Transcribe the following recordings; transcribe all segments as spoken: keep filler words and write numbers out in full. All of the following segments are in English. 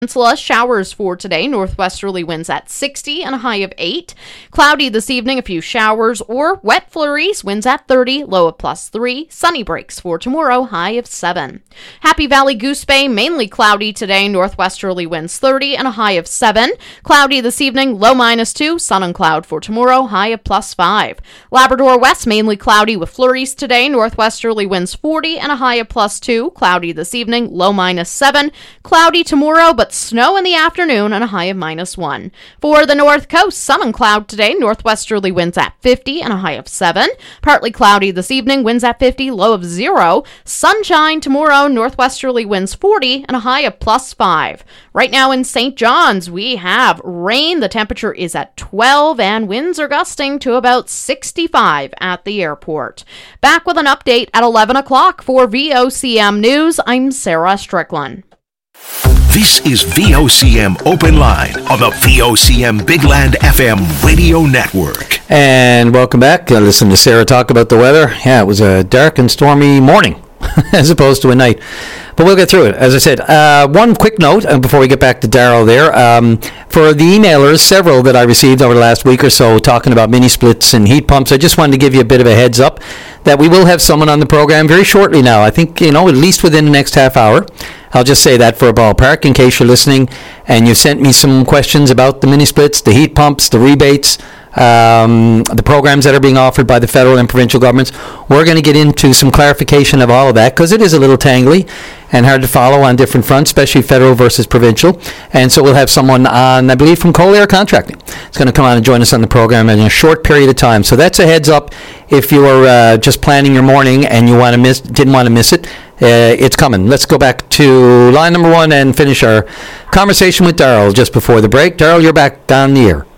Peninsula, showers for today, northwesterly winds at sixty and a high of eight. Cloudy this evening, a few showers or wet flurries, winds at thirty, low of plus three. Sunny breaks for tomorrow, high of seven. Happy Valley, Goose Bay, mainly cloudy today, northwesterly winds thirty and a high of seven. Cloudy this evening, low minus two. Sun and cloud for tomorrow, high of plus five. Labrador West, mainly cloudy with flurries today, northwesterly winds forty and a high of plus two. Cloudy this evening, low minus seven. Cloudy tomorrow, but snow in the afternoon and a high of minus one. For the North Coast, sun and cloud today, northwesterly winds at fifty and a high of seven. Partly cloudy this evening, winds at fifty, low of zero. Sunshine tomorrow, northwesterly winds forty and a high of plus five. Right now in Saint John's, we have rain. The temperature is at twelve and winds are gusting to about sixty-five at the airport. Back with an update at eleven o'clock for V O C M News. I'm Sarah Strickland. This is V O C M Open Line on the V O C M Big Land F M radio network. And welcome back. Uh, listen to Sarah talk about the weather. Yeah, it was a dark and stormy morning as opposed to a night. But we'll get through it. As I said, uh, one quick note uh, before we get back to Daryl there. Um, for the emailers, several that I received over the last week or so talking about mini splits and heat pumps, I just wanted to give you a bit of a heads up that we will have someone on the program very shortly now. I think, you know, at least within the next half hour. I'll just say that for a ballpark in case you're listening and you sent me some questions about the mini splits, the heat pumps, the rebates, um, the programs that are being offered by the federal and provincial governments. We're going to get into some clarification of all of that because it is a little tangly and hard to follow on different fronts, especially federal versus provincial. And so we'll have someone on, I believe, from Cole Air Contracting. It's going to come on and join us on the program in a short period of time. So that's a heads up if you are uh, just planning your morning and you want to miss, didn't want to miss it. Uh, it's coming. Let's go back to line number one and finish our conversation with Daryl just before the break. Daryl, you're back on the air.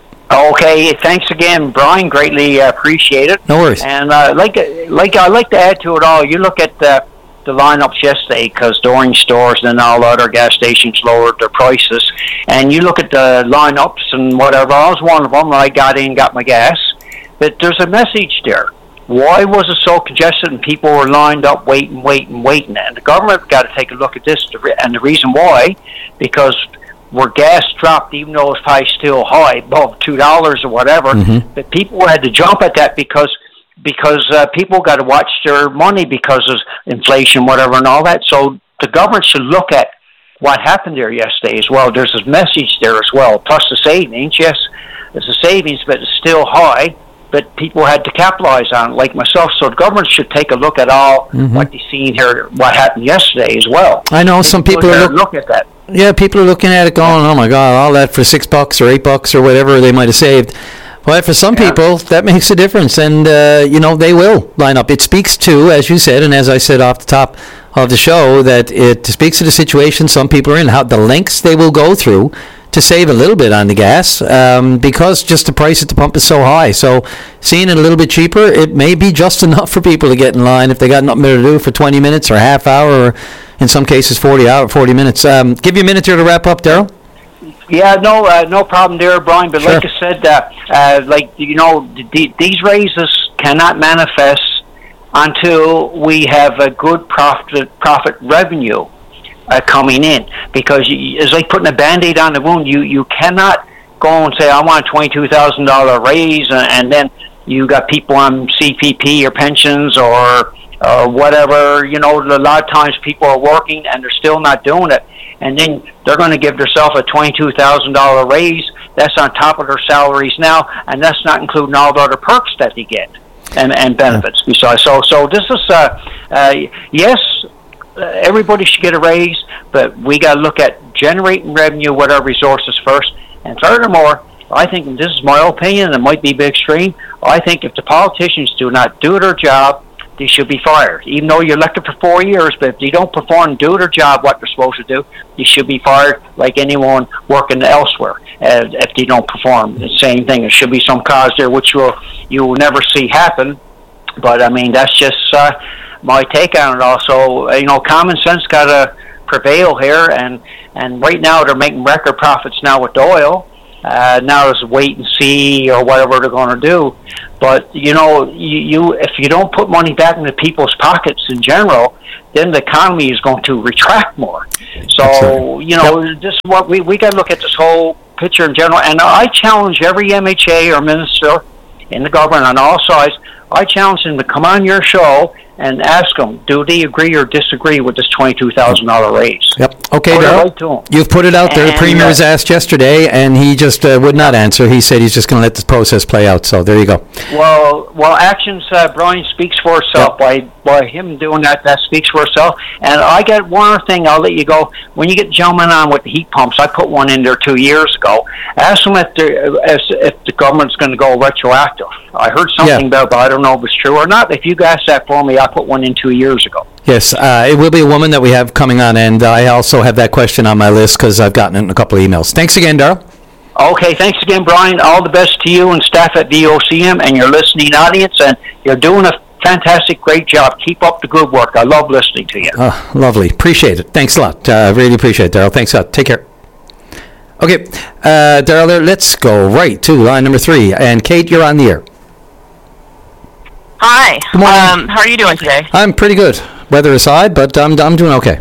Okay, thanks again, Brian. Greatly uh, appreciate it. No worries. And uh, like, like I'd like to add to it all. You look at the, the lineups yesterday because the orange stores and all other gas stations lowered their prices, and you look at the lineups and whatever. I was one of them. I got in, got my gas, but there's a message there. Why was it so congested and people were lined up waiting, waiting, waiting? And the government got to take a look at this. And the reason why, because where gas dropped, even though it's probably still high, above two dollars or whatever, mm-hmm. but people had to jump at that because because uh, people got to watch their money because of inflation, whatever, and all that. So the government should look at what happened there yesterday as well. There's a message there as well, plus the savings. Yes, there's a savings, but it's still high. But people had to capitalize on it, like myself. So the government should take a look at all mm-hmm. what they've seen here, what happened yesterday as well. I know some people are look, look at that. Yeah, people are looking at it going, oh my God, all that for six bucks or eight bucks or whatever they might have saved. But for some yeah. people, that makes a difference, and uh, you know they will line up. It speaks to, as you said, and as I said off the top of the show, that it speaks to the situation some people are in, how the lengths they will go through to save a little bit on the gas, um, because just the price at the pump is so high. So seeing it a little bit cheaper, it may be just enough for people to get in line if they got nothing better to do for twenty minutes or a half hour, or in some cases forty hour, forty minutes. Um, give you a minute here to wrap up, Daryl. Yeah, no, uh, no problem there, Brian. But sure. like I said, uh, uh, like you know, d- these raises cannot manifest until we have a good profit profit revenue uh, coming in, because you, it's like putting a Band-Aid on the wound. You you cannot go and say I want a twenty-two thousand dollar raise, and, and then you got people on C P P or pensions or or whatever. You know, a lot of times people are working and they're still not doing it. And then they're going to give themselves a twenty-two thousand dollar raise. That's on top of their salaries now, and that's not including all the other perks that they get and, and benefits yeah. besides. So, so this is uh, uh, yes, uh, everybody should get a raise, but we got to look at generating revenue with our resources first. And furthermore, I think, and this is my opinion, and it might be a bit extreme, I think if the politicians do not do their job, they should be fired. Even though you're elected for four years, but if they don't perform and do their job, what they're supposed to do, they should be fired like anyone working elsewhere. Uh, if they don't perform the same thing, there should be some cause there, which will you will never see happen. But I mean, that's just uh, my take on it. Also, you know, common sense got to prevail here, and and right now they're making record profits now with oil. Uh, now it's wait and see or whatever they're going to do. But, you know, you, you if you don't put money back into people's pockets in general, then the economy is going to retract more. So, right. you know, yep. this is what we, we got to look at this whole picture in general. And I challenge every M H A or minister in the government on all sides, I challenge them to come on your show and ask them, do they agree or disagree with this twenty-two thousand dollars raise? Yep. Okay, Darryl, you've put it out there. And, the Premier uh, was asked yesterday, and he just uh, would not answer. He said he's just going to let this process play out. So there you go. Well, well, actions, uh, Brian, speaks for itself. Yep. By, by him doing that, that speaks for itself. And I got one other thing, I'll let you go. When you get gentlemen on with the heat pumps, I put one in there two years ago. Ask them if, if the government's going to go retroactive. I heard something yeah. about it, but I don't know if it's true or not. If you guys that for me, I put one in two years ago. Yes, uh, it will be a woman that we have coming on, and I also have that question on my list because I've gotten it in a couple of emails. Thanks again, Darryl. Okay, thanks again, Brian. All the best to you and staff at V O C M and your listening audience, and you're doing a fantastic, great job. Keep up the good work. I love listening to you. Oh, lovely. Appreciate it. Thanks a lot. I uh, really appreciate it, Darryl. Thanks a lot. Take care. Okay, uh, Darryl, let's go right to line number three. And Kate, you're on the air. Hi. Good morning. Um, how are you doing today? I'm pretty good, weather aside, but I'm I'm doing okay.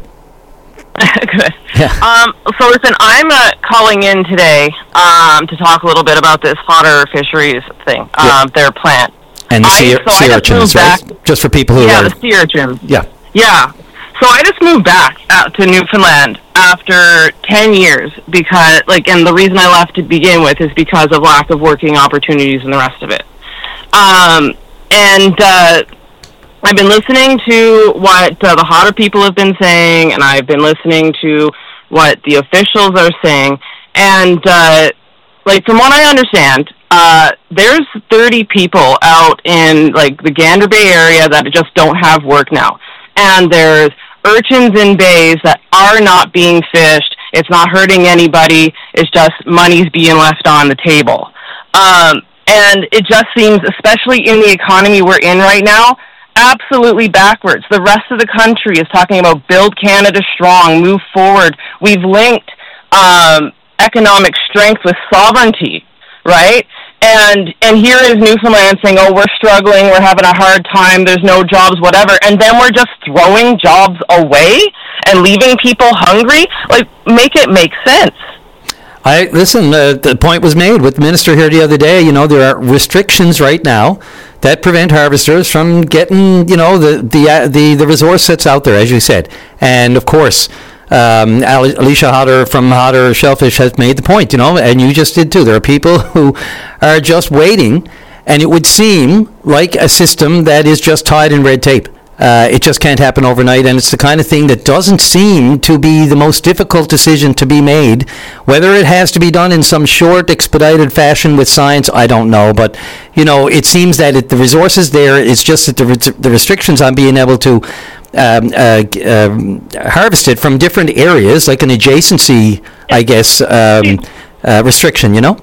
Good. Yeah. Um, so listen, I'm uh, calling in today um, to talk a little bit about this Hodder Fisheries thing, um, yeah. their plant. And the sea, I, so sea urchins, right? Back, just for people who yeah, are... Yeah, the sea urchins. Yeah. Yeah. So I just moved back out to Newfoundland after ten years because, like, and the reason I left to begin with is because of lack of working opportunities and the rest of it. Um... And uh, I've been listening to what uh, the Hodder people have been saying, and I've been listening to what the officials are saying. And, uh, like, from what I understand, uh, there's thirty people out in, like, the Gander Bay area that just don't have work now. And there's urchins in bays that are not being fished. It's not hurting anybody. It's just money's being left on the table. Um And it just seems, especially in the economy we're in right now, absolutely backwards. The rest of the country is talking about build Canada strong, move forward. We've linked um, economic strength with sovereignty, right? And and here is Newfoundland saying, oh, we're struggling, we're having a hard time, there's no jobs, whatever. And then we're just throwing jobs away and leaving people hungry? Like, make it make sense. I listen. Uh, the point was made with the minister here the other day. You know, there are restrictions right now that prevent harvesters from getting, you know, the the uh, the, the resource that's out there, as you said. And of course, um, Alicia Hodder from Hodder Shellfish has made the point. You know, and you just did too. There are people who are just waiting, and it would seem like a system that is just tied in red tape. Uh, it just can't happen overnight, and it's the kind of thing that doesn't seem to be the most difficult decision to be made. Whether it has to be done in some short, expedited fashion with science, I don't know. But, you know, it seems that it, the resources there, it's just that the, re- the restrictions on being able to um, uh, uh, harvest it from different areas, like an adjacency, I guess, um, uh, restriction, you know?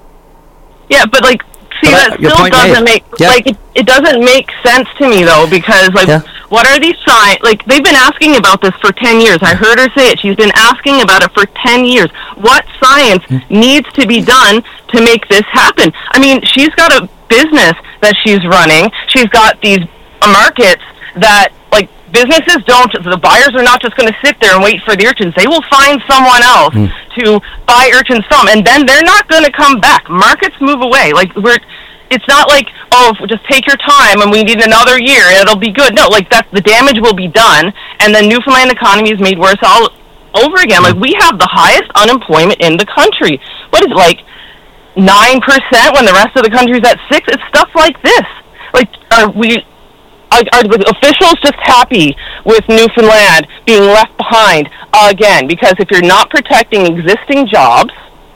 Yeah, but, like, see, that still doesn't make, yeah. like, it, it doesn't make sense to me, though, because, like, yeah. what are these science, like, they've been asking about this for ten years. I heard her say it. She's been asking about it for ten years. What science mm. needs to be done to make this happen? I mean, she's got a business that she's running. She's got these markets that, like, businesses don't, the buyers are not just going to sit there and wait for the urchins. They will find someone else mm. to buy urchins from, and then they're not going to come back. Markets move away. Like, we're, it's not like, oh, just take your time and we need another year and it'll be good. No, like, that's, the damage will be done, and the Newfoundland economy is made worse all over again. Like, we have the highest unemployment in the country. What is it, like, nine percent when the rest of the country's at six? It's stuff like this. Like, are we... Are the officials just happy with Newfoundland being left behind again? Because if you're not protecting existing jobs,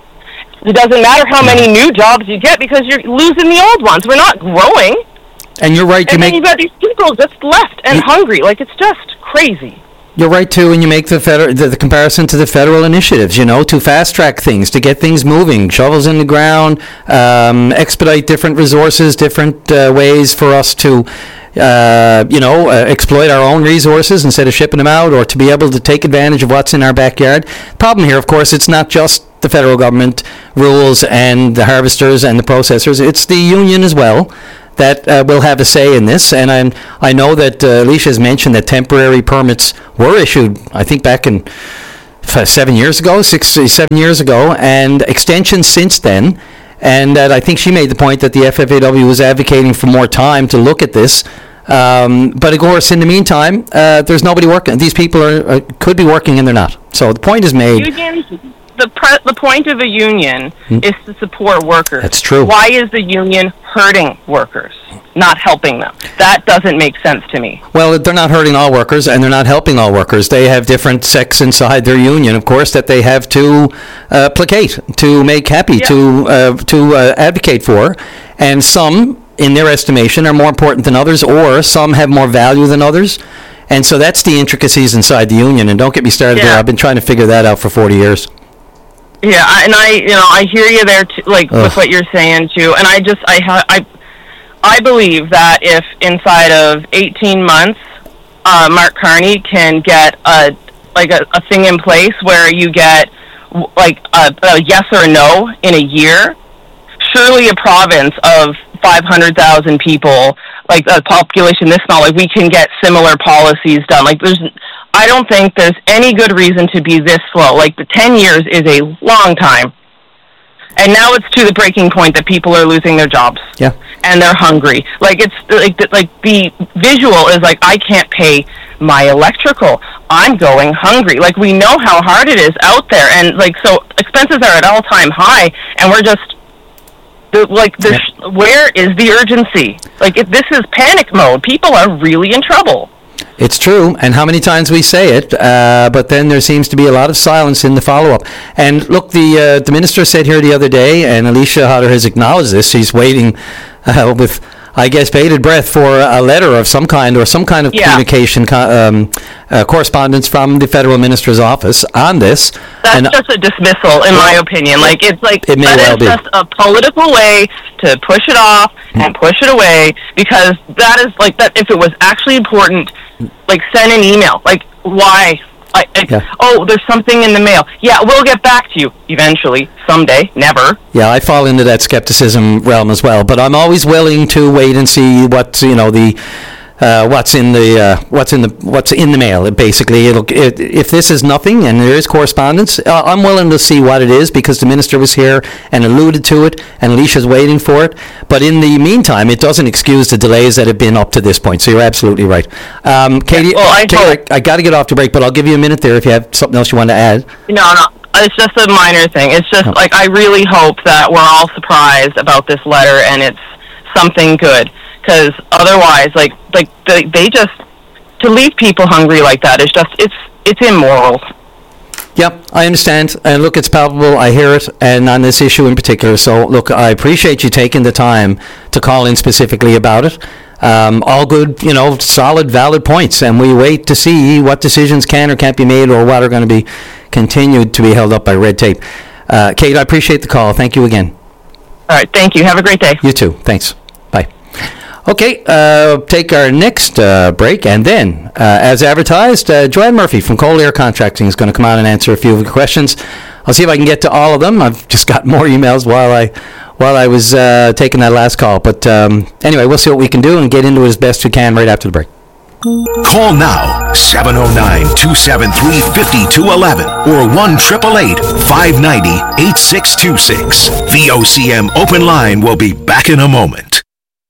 it doesn't matter how many new jobs you get because you're losing the old ones. We're not growing. And you're right. You and make, then you've got these people just left and you, hungry. Like, it's just crazy. You're right, too, when you make the, feder- the the comparison to the federal initiatives, you know, to fast-track things, to get things moving, shovels in the ground, um, expedite different resources, different uh, ways for us to... Uh, you know, uh, exploit our own resources instead of shipping them out, or to be able to take advantage of what's in our backyard. Problem here, of course, it's not just the federal government rules and the harvesters and the processors. It's the union as well that uh, will have a say in this. And I'm, I know that uh, Alicia has mentioned that temporary permits were issued, I think, back in f- seven years ago, six, seven years ago, and extensions since then. And that I think she made the point that the F F A W was advocating for more time to look at this. Um, but of course, in the meantime, uh, there's nobody working. These people are, are could be working and they're not. So the point is made. Unions, the pre- the point of a union hmm? is to support workers. That's true. Why is the union hurting workers, not helping them? That doesn't make sense to me. Well, they're not hurting all workers and they're not helping all workers. They have different sects inside their union, of course, that they have to uh, placate, to make happy, yeah. to uh, to uh, advocate for, and some, in their estimation, are more important than others, or some have more value than others. And so that's the intricacies inside the union. And don't get me started yeah. there. I've been trying to figure that out for forty years. Yeah, and I, you know, I hear you there, too, like, Ugh. with what you're saying, too. And I just, I, ha- I, I believe that if inside of eighteen months, uh, Mark Carney can get a, like, a, a thing in place where you get, like, a, a yes or a no in a year, surely a province of five hundred thousand people, like a population this small, like we can get similar policies done. Like there's, I don't think there's any good reason to be this slow. Like the ten years is a long time. And now it's to the breaking point that people are losing their jobs. Yeah. And they're hungry. Like it's like the, like the visual is like, I can't pay my electrical. I'm going hungry. Like we know how hard it is out there. And like, so expenses are at all time high and we're just, The, like, this, yeah. where is the urgency? Like, if this is panic mode, people are really in trouble. It's true, and how many times we say it, uh, but then there seems to be a lot of silence in the follow-up. And look, the uh, the minister said here the other day, and Alicia Hodder has acknowledged this, she's waiting uh, with, I guess, bated breath for a letter of some kind or some kind of yeah. communication co- um, uh, correspondence from the federal minister's office on this. That's and, just a dismissal, in my opinion. Like it's like it may that well is be. just a political way to push it off and push it away because that is like that. If it was actually important, like send an email. Like why? I, I, yeah. Oh, there's something in the mail. Yeah, we'll get back to you eventually, someday, never. Yeah, I fall into that skepticism realm as well, but I'm always willing to wait and see what, you know, the uh, what's in the uh, what's in the what's in the mail. It basically, it'll it, if this is nothing and there is correspondence, uh, I'm willing to see what it is because the minister was here and alluded to it, and Alicia's waiting for it. But in the meantime, it doesn't excuse the delays that have been up to this point. So you're absolutely right, um, Katie. Yeah, well, I, Katie, I, I got to get off to break, but I'll give you a minute there if you have something else you want to add. No, no. It's just a minor thing. It's just, oh. like, I really hope that we're all surprised about this letter and it's something good. Because otherwise, like, like they, they just, to leave people hungry like that is just, it's it's immoral. Yep, I understand. And look, it's palpable. I hear it. And on this issue in particular. So, look, I appreciate you taking the time to call in specifically about it. Um, all good, you know, solid, valid points. And we wait to see what decisions can or can't be made or what are going to be continued to be held up by red tape. Uh, Kate, I appreciate the call. Thank you again. All right. Thank you. Have a great day. You too. Thanks. Bye. Okay, uh, take our next uh, break, and then, uh, as advertised, uh, Joanne Murphy from Cole Air Contracting is going to come on and answer a few of the questions. I'll see if I can get to all of them. I've just got more emails while I while I was uh, taking that last call. But um, anyway, we'll see what we can do and get into it as best we can right after the break. Call now, seven oh nine, two seven three, five two one one or one eight eight eight, five nine zero, eight six two six. V O C M Open Line will be back in a moment.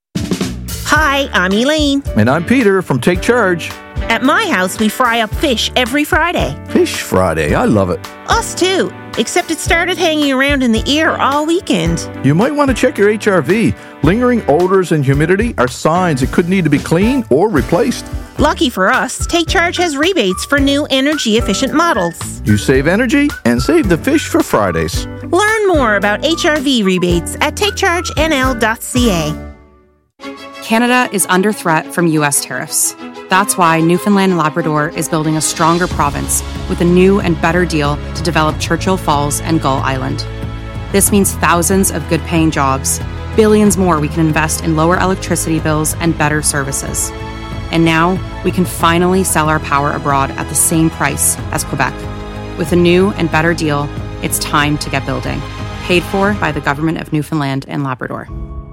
Hi, I'm Elaine. And I'm Peter from Take Charge. At my house, we fry up fish every Friday. Fish Friday, I love it. Us too, except it started hanging around in the air all weekend. You might want to check your H R V. Lingering odors and humidity are signs it could need to be cleaned or replaced. Lucky for us, Take Charge has rebates for new energy-efficient models. You save energy and save the fish for Fridays. Learn more about H R V rebates at take charge n l dot c a. Canada is under threat from U S tariffs. That's why Newfoundland and Labrador is building a stronger province with a new and better deal to develop Churchill Falls and Gull Island. This means thousands of good-paying jobs, billions more we can invest in lower electricity bills and better services. And now we can finally sell our power abroad at the same price as Quebec. With a new and better deal, It's time to get building. Paid for by the Government of Newfoundland and Labrador.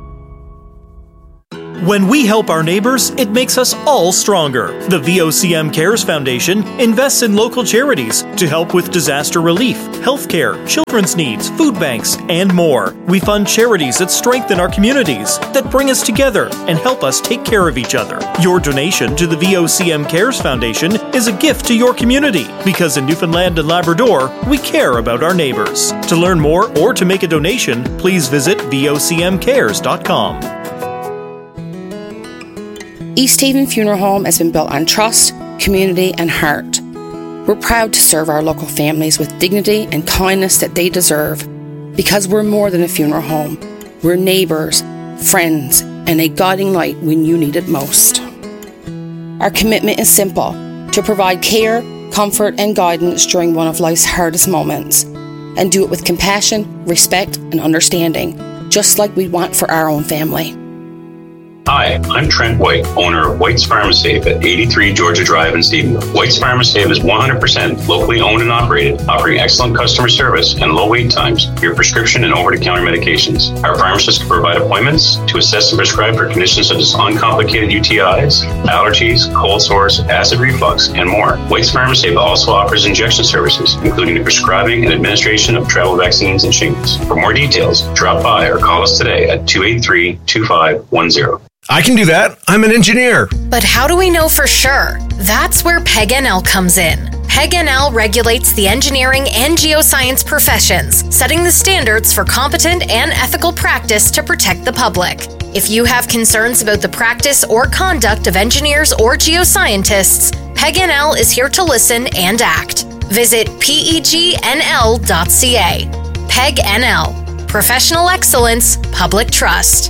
When we help our neighbors, it makes us all stronger. The V O C M Cares Foundation invests in local charities to help with disaster relief, healthcare, children's needs, food banks, and more. We fund charities that strengthen our communities, that bring us together and help us take care of each other. Your donation to the V O C M Cares Foundation is a gift to your community, because in Newfoundland and Labrador, we care about our neighbors. To learn more or to make a donation, please visit V O C M cares dot com. East Haven Funeral Home has been built on trust, community, and heart. We're proud to serve our local families with dignity and kindness that they deserve, because we're more than a funeral home. We're neighbours, friends, and a guiding light when you need it most. Our commitment is simple: to provide care, comfort, and guidance during one of life's hardest moments, and do it with compassion, respect, and understanding, just like we want for our own family. Hi, I'm Trent White, owner of White's Pharmasafe at eighty-three Georgia Drive in Stephenville. White's Pharmasafe is one hundred percent locally owned and operated, offering excellent customer service and low wait times for your prescription and over-the-counter medications. Our pharmacists can provide appointments to assess and prescribe for conditions such as uncomplicated U T Is, allergies, cold sores, acid reflux, and more. White's Pharmasafe also offers injection services, including the prescribing and administration of travel vaccines and shingles. For more details, drop by or call us today at two eight three, two five one zero. I can do that. I'm an engineer. But how do we know for sure? That's where P E G N L comes in. P E G N L regulates the engineering and geoscience professions, setting the standards for competent and ethical practice to protect the public. If you have concerns about the practice or conduct of engineers or geoscientists, P E G N L is here to listen and act. Visit P E G N L dot C A. P E G N L. Professional excellence, public trust.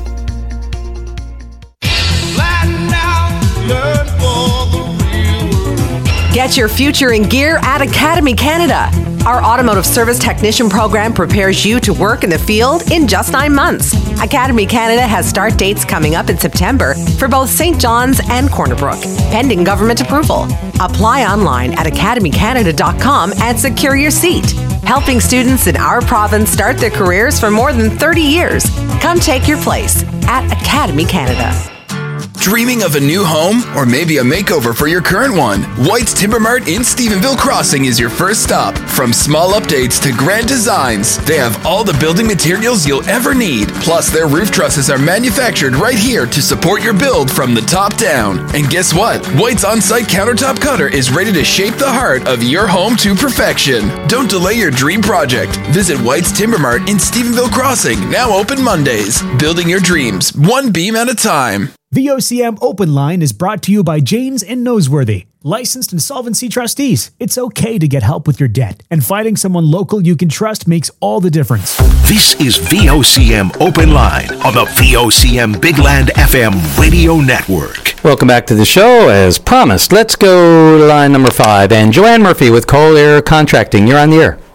Get your future in gear at Academy Canada. Our automotive service technician program prepares you to work in the field in just nine months. Academy Canada has start dates coming up in September for both Saint John's and Corner Brook, pending government approval. Apply online at academy canada dot com and secure your seat. Helping students in our province start their careers for more than thirty years. Come take your place at Academy Canada. Dreaming of a new home or maybe a makeover for your current one? White's Timber Mart in Stephenville Crossing is your first stop. From small updates to grand designs, they have all the building materials you'll ever need. Plus, their roof trusses are manufactured right here to support your build from the top down. And guess what? White's on-site countertop cutter is ready to shape the heart of your home to perfection. Don't delay your dream project. Visit White's Timber Mart in Stephenville Crossing, now open Mondays. Building your dreams, one beam at a time. V O C M Open Line is brought to you by Janes and Noseworthy, licensed insolvency trustees. It's okay to get help with your debt, and finding someone local you can trust makes all the difference. This is V O C M Open Line on the V O C M Big Land F M radio network. Welcome back to the show. As promised, let's go to line number five. And Joanne Murphy with Cole Air Contracting. You're on the air.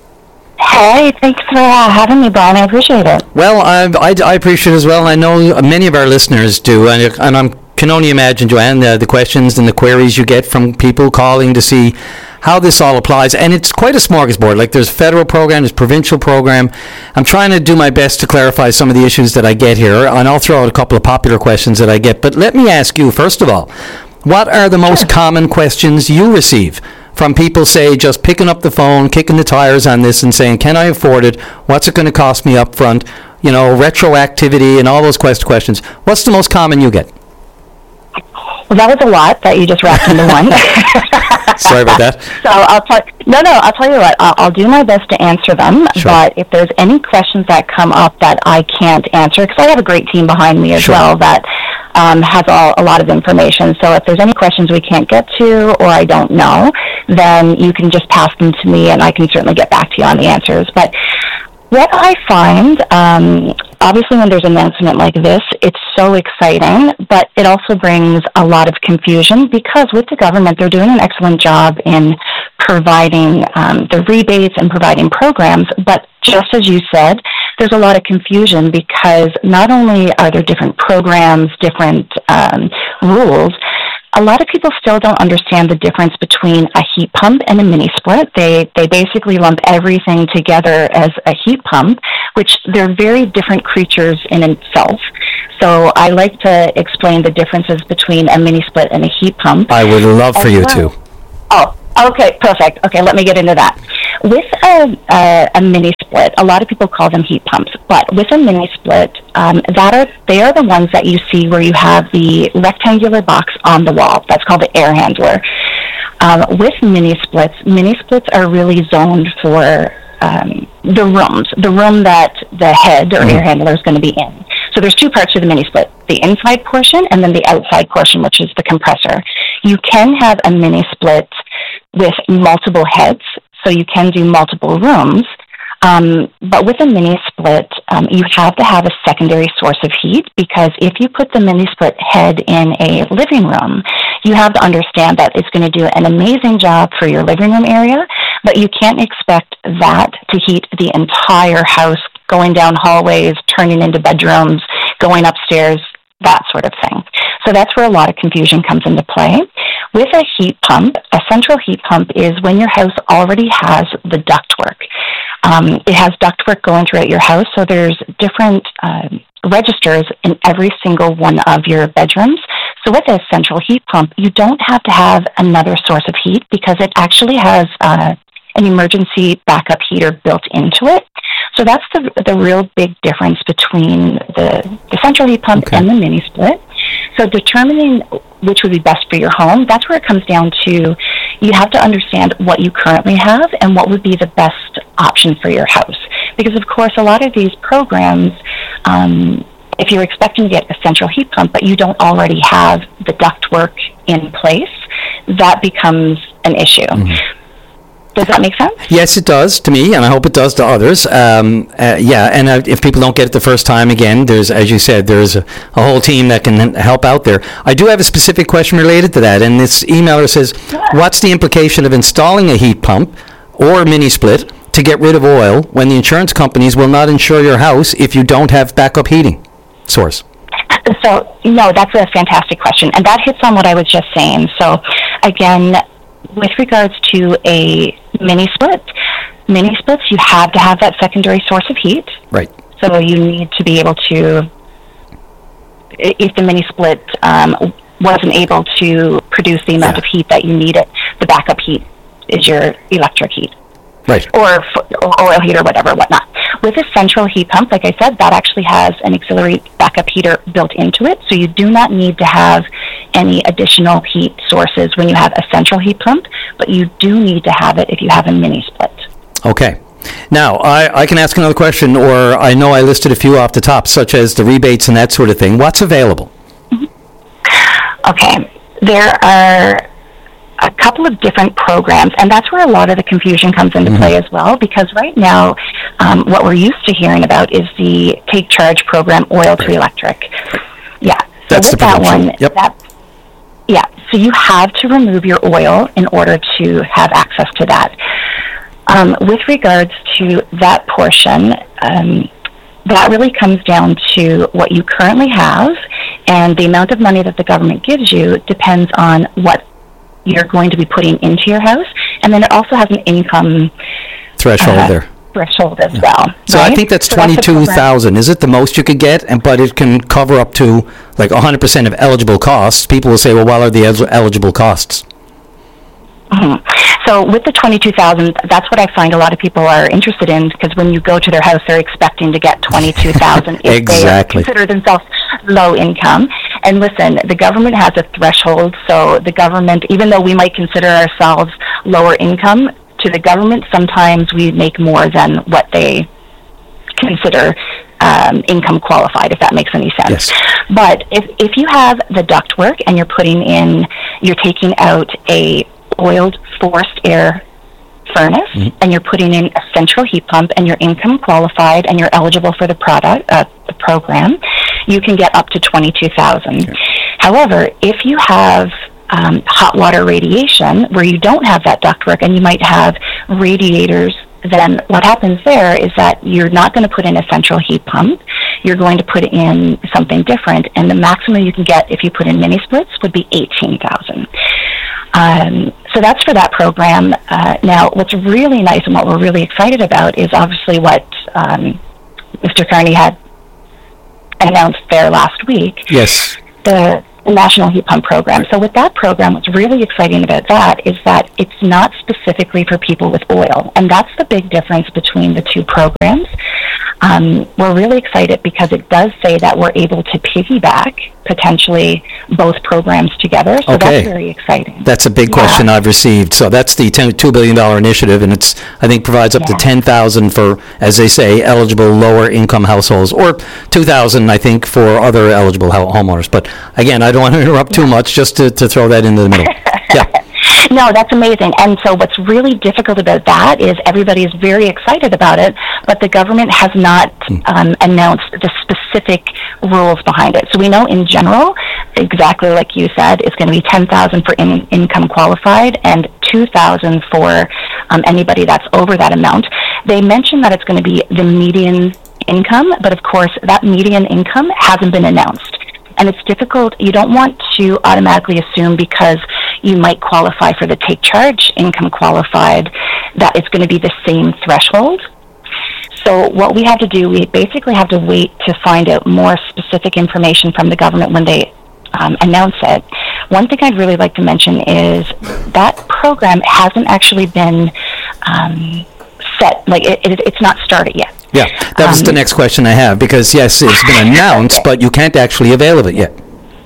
Hey, thanks for uh, having me, Brian. I appreciate it. Well, I, I, I appreciate it as well. I know many of our listeners do, and, and I can only imagine, Joanne, the, the questions and the queries you get from people calling to see how this all applies. And it's quite a smorgasbord. Like, there's federal program, there's provincial program. I'm trying to do my best to clarify some of the issues that I get here, and I'll throw out a couple of popular questions that I get. But let me ask you, first of all, what are the most common questions you receive from people, say, just picking up the phone, kicking the tires on this and saying, can I afford it? What's it going to cost me up front? You know, retroactivity and all those quest questions. What's the most common you get? Well, that was a lot that you just wrapped into one. Sorry about that. So I'll tell, no, no, I'll tell you what, I'll, I'll do my best to answer them, sure. But if there's any questions that come up that I can't answer, because I have a great team behind me as sure. well that um, has all, a lot of information, so if there's any questions we can't get to or I don't know, then you can just pass them to me and I can certainly get back to you on the answers. But what I find, um, obviously when there's an announcement like this, it's so exciting, but it also brings a lot of confusion because with the government, they're doing an excellent job in providing um, the rebates and providing programs, but just as you said, there's a lot of confusion because not only are there different programs, different um, rules, a lot of people still don't understand the difference between a heat pump and a mini split. They they basically lump everything together as a heat pump, which they're very different creatures in itself. So I like to explain the differences between a mini split and a heat pump. I would love for you well. to. Oh, okay, perfect. Okay, let me get into that. With a, a, a mini split, a lot of people call them heat pumps, but with a mini split, um, that are they are the ones that you see where you have the rectangular box on the wall. That's called the air handler. Um, with mini splits, mini splits are really zoned for um, the rooms, the room that the head or mm-hmm. air handler is going to be in. So there's two parts to the mini split, the inside portion and then the outside portion, which is the compressor. You can have a mini split with multiple heads, so you can do multiple rooms. Um, but with a mini split, um, you have to have a secondary source of heat, because if you put the mini split head in a living room, you have to understand that it's going to do an amazing job for your living room area, but you can't expect that to heat the entire house, going down hallways, turning into bedrooms, going upstairs, that sort of thing. So that's where a lot of confusion comes into play. With a heat pump, a central heat pump is when your house already has the ductwork. Um, it has ductwork going throughout your house, so there's different uh, registers in every single one of your bedrooms. So with a central heat pump, you don't have to have another source of heat, because it actually has uh, an emergency backup heater built into it. So that's the the real big difference between the, the central heat pump okay. and the mini split. So determining which would be best for your home, that's where it comes down to. You have to understand what you currently have and what would be the best option for your house. Because, of course, a lot of these programs, um, if you're expecting to get a central heat pump, but you don't already have the ductwork in place, that becomes an issue. Mm-hmm. Does that make sense? Yes, it does to me, and I hope it does to others. Um, uh, yeah, and uh, if people don't get it the first time, again, there's, as you said, there's a, a whole team that can help out there. I do have a specific question related to that, and this emailer says, what's the implication of installing a heat pump or mini split to get rid of oil when the insurance companies will not insure your house if you don't have backup heating source? So, no, that's a fantastic question, and that hits on what I was just saying. So, again, with regards to a mini split, mini splits, you have to have that secondary source of heat. Right. So you need to be able to, if the mini split um, wasn't able to produce the amount yeah. of heat that you needed, the backup heat is your electric heat. Right. Or, or oil heater, whatever, whatnot. With a central heat pump, like I said, that actually has an auxiliary backup heater built into it, so you do not need to have any additional heat sources when you have a central heat pump, but you do need to have it if you have a mini split. Okay. Now, I, I can ask another question, or I know I listed a few off the top, such as the rebates and that sort of thing. What's available? Mm-hmm. Okay. There are a couple of different programs, and that's where a lot of the confusion comes into mm-hmm. play as well, because right now um, what we're used to hearing about is the Take Charge program, oil to electric. Yeah. So that's with the that one, yep. that, yeah, so you have to remove your oil in order to have access to that. Um, with regards to that portion, um, that really comes down to what you currently have, and the amount of money that the government gives you depends on what you're going to be putting into your house, and then it also has an income threshold uh, there. Threshold as yeah. well. So right? I think that's so twenty-two thousand. Is it the most you could get? And but it can cover up to like one hundred percent of eligible costs. People will say, well, what are the el- eligible costs? Mm-hmm. So with the twenty-two thousand, that's what I find a lot of people are interested in, because when you go to their house, they're expecting to get twenty-two thousand if exactly. they consider themselves low income. And listen, the government has a threshold, so the government, even though we might consider ourselves lower income, to the government, sometimes we make more than what they consider um, income qualified, if that makes any sense. Yes. But if, if you have the ductwork and you're putting in, you're taking out a oiled forced air furnace, mm-hmm. and you're putting in a central heat pump, and you're income qualified and you're eligible for the product, uh, the program, you can get up to twenty-two thousand. Okay. However, if you have um, hot water radiation where you don't have that ductwork and you might have radiators, then what happens there is that you're not going to put in a central heat pump. you're going to put in something different, and the maximum you can get if you put in mini splits would be eighteen thousand. Um, so that's for that program. Uh, now, what's really nice and what we're really excited about is obviously what um, Mister Carney had announced there last week. Yes. The National Heat Pump Program. So with that program, what's really exciting about that is that it's not specifically for people with oil, and that's the big difference between the two programs. Um, we're really excited because it does say that we're able to piggyback potentially both programs together, so Okay. that's very exciting. That's a big Yeah. question I've received. So that's the ten, two billion dollars initiative, and it's, I think, provides up to ten thousand for, as they say, eligible lower-income households, or two thousand, I think, for other eligible ho- homeowners. But again, I don't want to interrupt too much, just to, to throw that into the middle. Yeah. No, that's amazing. And so what's really difficult about that is everybody is very excited about it, but the government has not um, announced the specific rules behind it. So we know in general, exactly like you said, it's going to be ten thousand for in- income qualified and two thousand for um, anybody that's over that amount. They mentioned that it's going to be the median income, but of course that median income hasn't been announced. And it's difficult. You don't want to automatically assume because you might qualify for the take charge income qualified that it's going to be the same threshold. So what we have to do, we basically have to wait to find out more specific information from the government when they um, announce it. One thing I'd really like to mention is that program hasn't actually been um, set, like it, it, it's not started yet. Yeah, that was Um, the next question I have, because yes, it's been announced, but you can't actually avail of it yet.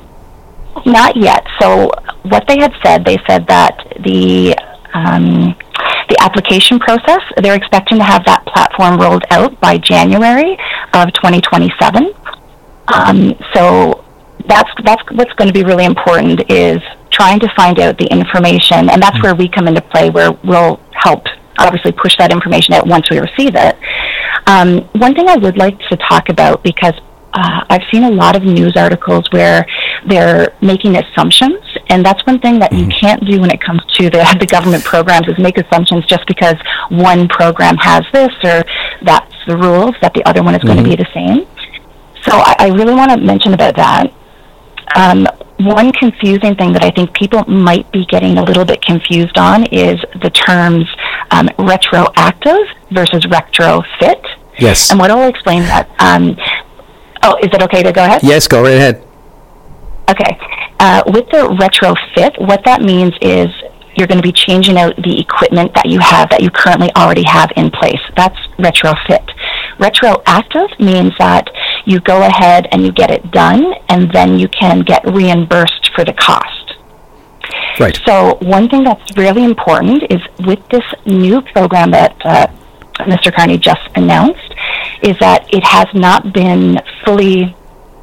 Not yet. So what they had said, they said that the um, the application process, they're expecting to have that platform rolled out by January of twenty twenty-seven. Um, so that's that's what's going to be really important, is trying to find out the information, and that's where we come into play, where we'll help obviously push that information out once we receive it. Um, one thing I would like to talk about, because uh, I've seen a lot of news articles where they're making assumptions, and that's one thing that you can't do when it comes to the, the government programs, is make assumptions just because one program has this or that's the rules, that the other one is going to be the same. So I, I really want to mention about that. Um, one confusing thing that I think people might be getting a little bit confused on is the terms um, retroactive versus retrofit. Yes. And what I'll explain that. Um, oh, is it okay to go ahead? Yes, go right ahead. Okay. Uh, with the retrofit, what that means is you're going to be changing out the equipment that you have, that you currently already have in place. That's retrofit. Retroactive means that you go ahead and you get it done, and then you can get reimbursed for the cost. Right. So one thing that's really important is with this new program that uh, Mister Carney just announced, is that it has not been fully,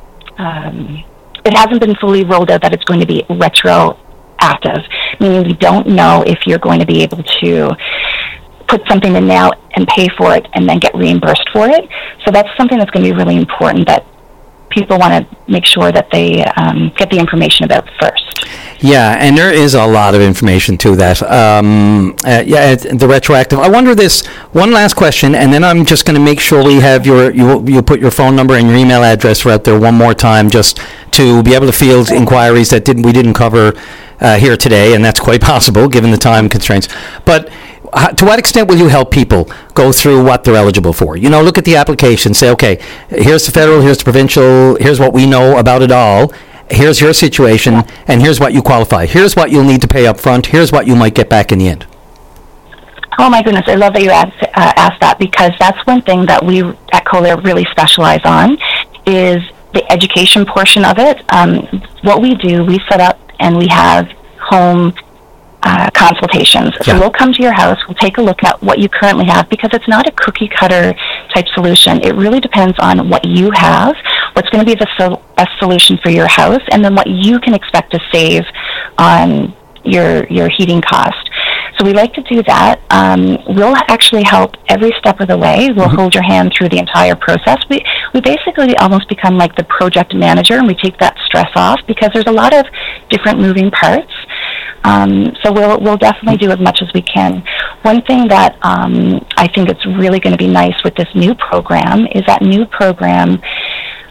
um, it hasn't been fully rolled out that it's going to be retroactive, meaning we don't know if you're going to be able to put something in now and pay for it and then get reimbursed for it. So that's something that's going to be really important, that people want to make sure that they um, get the information about first. Yeah, and there is a lot of information to that. Um, uh, yeah, it, the retroactive. I wonder this, one last question, and then I'm just going to make sure we have your, you you put your phone number and your email address right there one more time, just to be able to field inquiries that didn't we didn't cover uh, here today, and that's quite possible given the time constraints. But how, to what extent will you help people go through what they're eligible for? You know, look at the application, say, okay, here's the federal, here's the provincial, here's what we know about it all. Here's your situation, and here's what you qualify. Here's what you'll need to pay up front. Here's what you might get back in the end. Oh my goodness, I love that you asked, uh, asked that, because that's one thing that we at Kohler really specialize on, is the education portion of it. Um, what we do, we set up and we have home uh, consultations. So Yeah. we'll come to your house, we'll take a look at what you currently have, because it's not a cookie cutter type solution. It really depends on what you have, what's going to be the sol- best solution for your house, and then what you can expect to save on your your heating cost. So we like to do that. Um, we'll actually help every step of the way. We'll hold your hand through the entire process. We we basically almost become like the project manager, and we take that stress off, because there's a lot of different moving parts. Um, so we'll we'll definitely do as much as we can. One thing that um, I think it's really going to be nice with this new program is that new program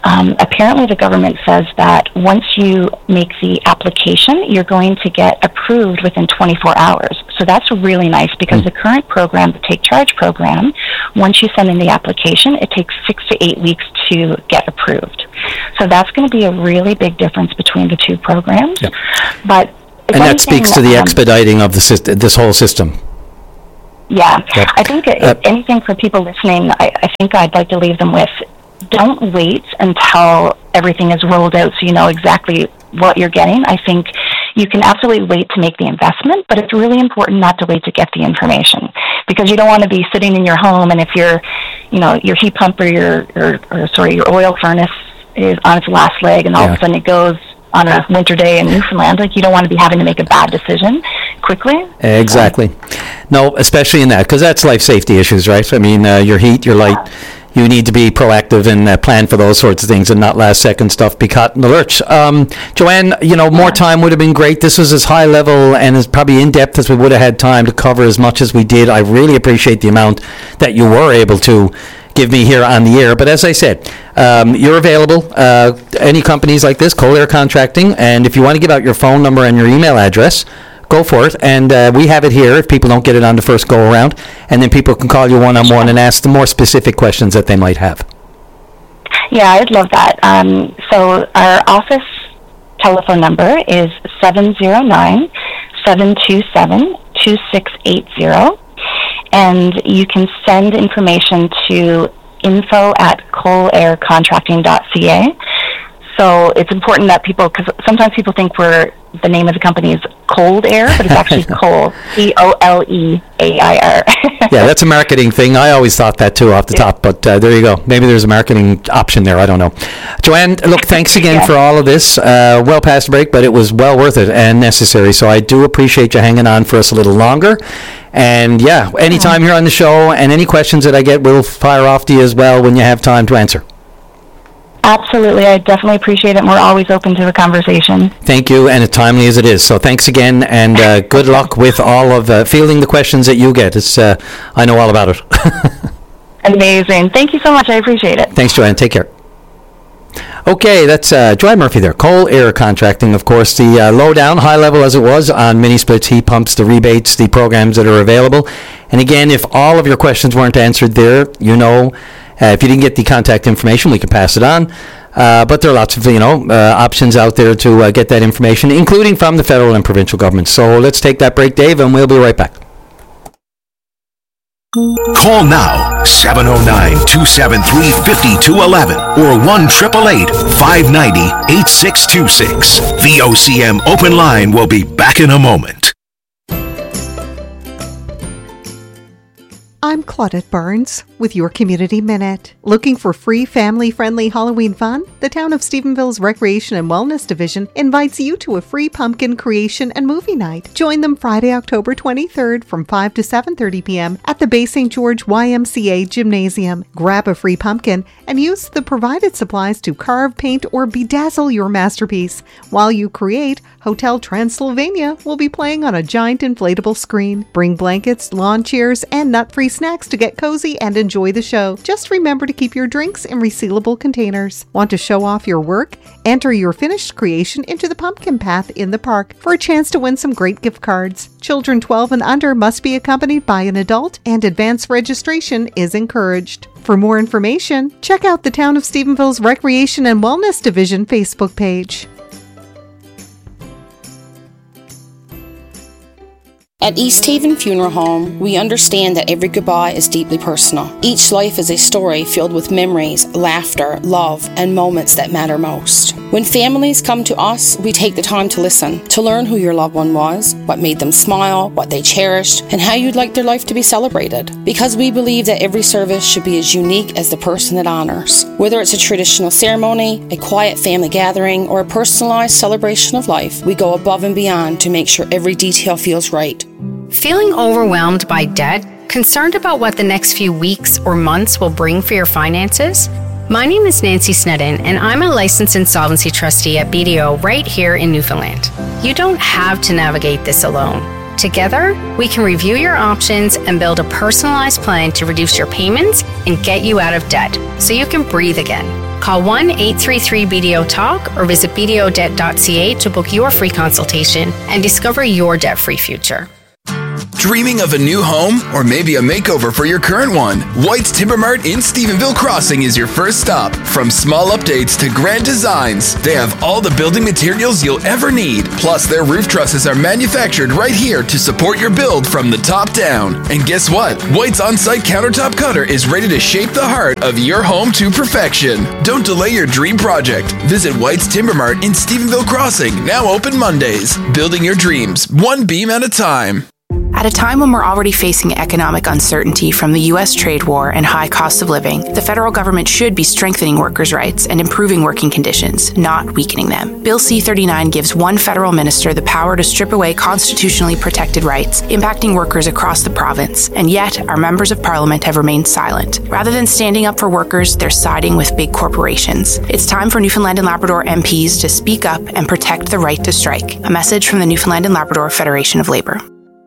um, apparently the government says that once you make the application, you're going to get approved within twenty-four hours. So that's really nice because the current program, the Take Charge program, once you send in the application, it takes six to eight weeks to get approved. So that's going to be a really big difference between the two programs. Yep. But and that speaks to the um, expediting of the syst- this whole system. Yeah. Yep. I think uh, anything for people listening, I, I think I'd like to leave them with, don't wait until everything is rolled out so you know exactly what you're getting. I think you can absolutely wait to make the investment, but it's really important not to wait to get the information, because you don't want to be sitting in your home, and if your, you know, your heat pump or your, or, or sorry, your oil furnace is on its last leg, and all yeah. of a sudden it goes on a winter day in Newfoundland, like, you don't want to be having to make a bad decision quickly. Exactly. No, especially in that, because that's life safety issues, right? I mean, uh, your heat, your light. Yeah. You need to be proactive and uh, plan for those sorts of things and not last second stuff be caught in the lurch. Um, Joanne, you know, more time would have been great. This was as high level and as probably in depth as we would have had time to cover as much as we did. I really appreciate the amount that you were able to give me here on the air. But as I said, um, you're available. Uh, any companies like this, Cole Air Contracting, and if you want to give out your phone number and your email address, go for it, and uh, we have it here if people don't get it on the first go around, and then people can call you one-on-one and ask the more specific questions that they might have. Yeah, I'd love that. Um, so our office telephone number is seven zero nine, seven two seven, two six eight zero, and you can send information to info at cole air contracting dot c a. So it's important that people, because sometimes people think we're, the name of the company is Cold Air, but it's actually Cole, C O L E A I R. Yeah, that's a marketing thing. I always thought that too off the yeah. top, but uh, there you go. Maybe there's a marketing option there. I don't know. Joanne, look, thanks again yeah. for all of this. Uh, well past the break, but it was well worth it and necessary. So I do appreciate you hanging on for us a little longer. And yeah, anytime here on the show, and any questions that I get, we'll fire off to you as well when you have time to answer. Absolutely. I definitely appreciate it. We're always open to a conversation. Thank you, and as timely as it is. So thanks again, and uh, good luck with all of uh, fielding the questions that you get. It's uh, I know all about it. Amazing. Thank you so much. I appreciate it. Thanks, Joanne. Take care. Okay, that's uh, Joanne Murphy there. Cole Air Contracting, of course, the uh, lowdown, high level as it was, on mini splits, heat pumps, the rebates, the programs that are available. And again, if all of your questions weren't answered there, you know, Uh, if you didn't get the contact information, we can pass it on. Uh, but there are lots of, you know, uh, options out there to uh, get that information, including from the federal and provincial government. So let's take that break, Dave, and we'll be right back. Call now, seven oh nine, two seven three, five two one one or one eight eight eight, five nine zero, eight six two six. V O C M Open Line will be back in a moment. I'm Claudette Barnes with your Community Minute. Looking for free family-friendly Halloween fun? The Town of Stephenville's Recreation and Wellness Division invites you to a free pumpkin creation and movie night. Join them Friday, October twenty-third from five to seven thirty p.m. at the Bay Saint George Y M C A Gymnasium. Grab a free pumpkin and use the provided supplies to carve, paint, or bedazzle your masterpiece. While you create, Hotel Transylvania will be playing on a giant inflatable screen. Bring blankets, lawn chairs, and nut-free snacks to get cozy and enjoy the show. Just remember to keep your drinks in resealable containers. Want to show off your work? Enter your finished creation into the pumpkin path in the park for a chance to win some great gift cards. Children twelve and under must be accompanied by an adult, and advance registration is encouraged. For more information, check out the Town of Stephenville's Recreation and Wellness Division Facebook page. At East Haven Funeral Home, we understand that every goodbye is deeply personal. Each life is a story filled with memories, laughter, love, and moments that matter most. When families come to us, we take the time to listen, to learn who your loved one was, what made them smile, what they cherished, and how you'd like their life to be celebrated. Because we believe that every service should be as unique as the person it honors. Whether it's a traditional ceremony, a quiet family gathering, or a personalized celebration of life, we go above and beyond to make sure every detail feels right. Feeling overwhelmed by debt? Concerned about what the next few weeks or months will bring for your finances? My name is Nancy Snedden, and I'm a licensed insolvency trustee at B D O right here in Newfoundland. You don't have to navigate this alone. Together, we can review your options and build a personalized plan to reduce your payments and get you out of debt so you can breathe again. Call one eight three three B D O TALK or visit b d o debt dot c a to book your free consultation and discover your debt-free future. Dreaming of a new home or maybe a makeover for your current one? White's Timber Mart in Stephenville Crossing is your first stop. From small updates to grand designs, they have all the building materials you'll ever need. Plus, their roof trusses are manufactured right here to support your build from the top down. And guess what? White's on-site countertop cutter is ready to shape the heart of your home to perfection. Don't delay your dream project. Visit White's Timber Mart in Stephenville Crossing, now open Mondays. Building your dreams, one beam at a time. At a time when we're already facing economic uncertainty from the U S trade war and high cost of living, the federal government should be strengthening workers' rights and improving working conditions, not weakening them. Bill C thirty-nine gives one federal minister the power to strip away constitutionally protected rights, impacting workers across the province, and yet our members of parliament have remained silent. Rather than standing up for workers, they're siding with big corporations. It's time for Newfoundland and Labrador M Ps to speak up and protect the right to strike. A message from the Newfoundland and Labrador Federation of Labour.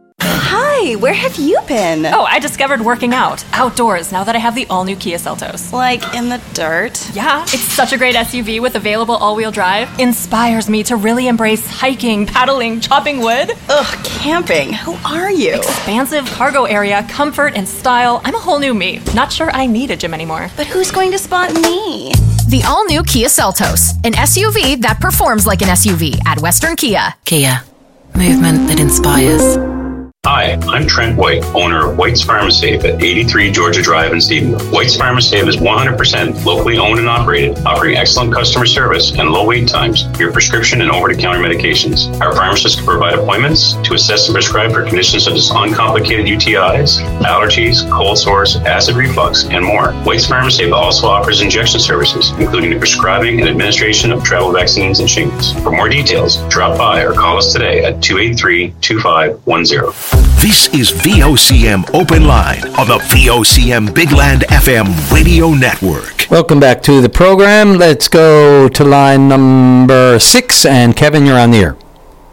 Hi, where have you been? Oh, I discovered working out outdoors now that I have the all-new Kia Seltos. Like in the dirt? Yeah, it's such a great S U V with available all-wheel drive. Inspires me to really embrace hiking, paddling, chopping wood. Ugh, camping. Who are you? Expansive cargo area, comfort and style. I'm a whole new me. Not sure I need a gym anymore. But who's going to spot me? The all-new Kia Seltos, an S U V that performs like an S U V at Western Kia. Kia, movement that inspires. Hi, I'm Trent White, owner of White's Pharmasafe at eighty-three Georgia Drive in Stephenville. White's Pharmasafe is one hundred percent locally owned and operated, offering excellent customer service and low wait times for your prescription and over-the-counter medications. Our pharmacists can provide appointments to assess and prescribe for conditions such as uncomplicated U T Is, allergies, cold sores, acid reflux, and more. White's Pharmasafe also offers injection services, including the prescribing and administration of travel vaccines and shingles. For more details, drop by or call us today at two eight three, two five one zero. This is V O C M Open Line on the V O C M Big Land F M radio network. Welcome back to the program. Let's go to line number six, and Kevin, you're on the air.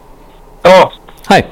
Oh. Hi.